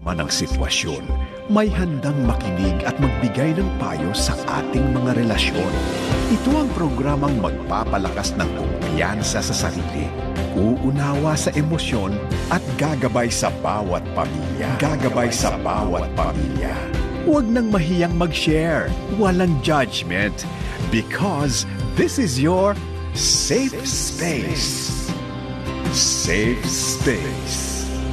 man ang sitwasyon, may handang makinig at magbigay ng payo sa ating mga relasyon. Ito ang programang magpapalakas ng kumpiyansa sa sarili, uunawa sa emosyon at gagabay sa bawat pamilya. Huwag nang mahiyang mag-share. Walang judgment. Because this is your safe space. Safe space.